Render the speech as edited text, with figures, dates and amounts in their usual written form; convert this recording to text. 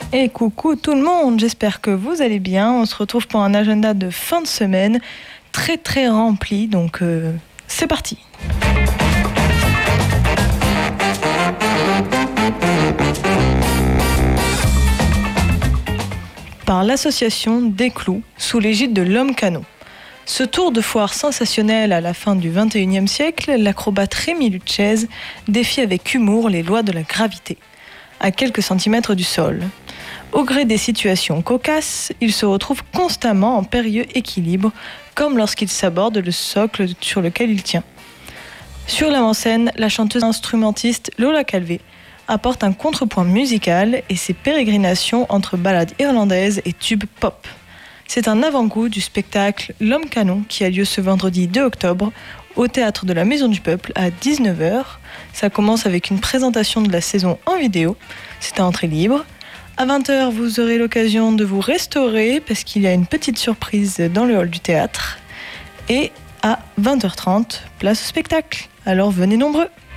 Et coucou tout le monde, j'espère que vous allez bien. On se retrouve pour un agenda de fin de semaine très rempli, donc c'est parti. Par l'association Des Clous, sous l'égide de l'Homme Canon. Ce tour de foire sensationnel à la fin du XXIe siècle, l'acrobate Rémi Lucchese défie avec humour les lois de la gravité, à quelques centimètres du sol. Au gré des situations cocasses, il se retrouve constamment en périlleux équilibre, comme lorsqu'il s'aborde le socle sur lequel il tient. Sur l'avant-scène, la chanteuse instrumentiste Lola Calvé apporte un contrepoint musical et ses pérégrinations entre ballades irlandaises et tubes pop. C'est un avant-goût du spectacle L'Homme Canon qui a lieu ce vendredi 2 octobre au Théâtre de la Maison du Peuple à 19h. Ça commence avec une présentation de la saison en vidéo. C'est à entrée libre. À 20h, vous aurez l'occasion de vous restaurer parce qu'il y a une petite surprise dans le hall du théâtre. Et à 20h30, place au spectacle. Alors venez nombreux.